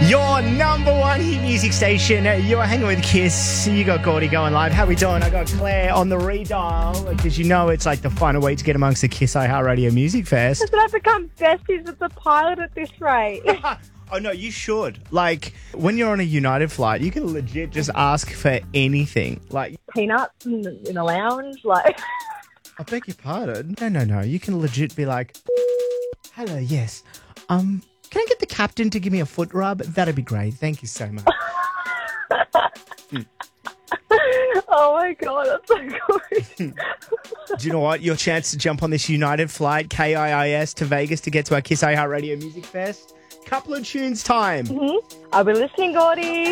Your number one hit music station. You're hanging with Kiss. You got Gordy going live. How we doing? I got Claire on the redial because you know it's like the final week to get amongst the Kiss iHeartRadio Music Fest. Should I become besties with the pilot at this rate? Oh, no, you should. Like, when you're on a United flight, you can legit just ask for anything. Like, Peanuts in a lounge, like. I beg your pardon? No. You can legit be like, hello, yes. Can I get the captain to give me a foot rub? That'd be great. Thank you so much. Oh, my God, that's so good. Do you know what? Your chance to jump on this United flight, KIIS, to Vegas to get to our Kiss iHeartRadio Music Fest. Couple of tunes time. I'll be listening, Gordy.